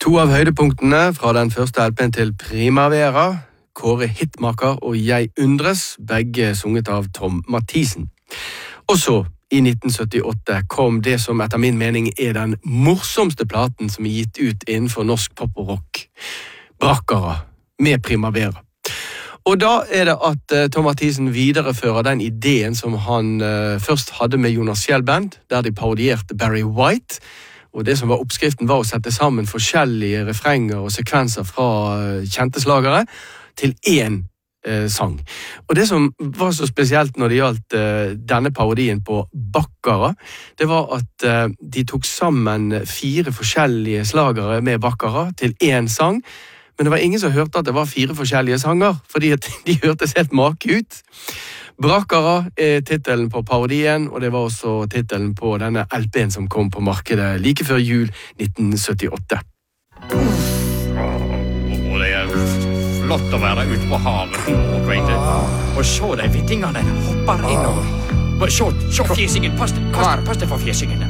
To av høydepunktene fra den første LP'en til Primavera, Kåre Hitmaker og Jeg undres, begge sunget av Tom Mathisen. Og så, i 1978, kom det som etter min mening er den morsomste platen som er gitt ut innenfor norsk pop og rock. Brakkara, med Primavera. Og da er det at Tom Mathisen viderefører den ideen som han først hadde med Jonas Fjellband, der de parodierte Barry White. Og det som var oppskriften var å sette sammen forskjellige refrenger og sekvenser fra kjente slagere til én sang. Og det som var så spesielt når det gjaldt denne parodien på Bakkara, det var at de tok sammen 4 forskjellige slagere med Bakkara til én sang, men det var ingen som hørte at det var 4 forskjellige sanger, fordi at de hørtes helt make ut. Brakkara er titelen på parodien, og det var også titelen på denne LP'en som kom på markedet like før jul 1978. Og det er flott å være ute på havet og kveite. Og så de vittingene hopper inn og... Se fjesingen, pass deg for fjesingen.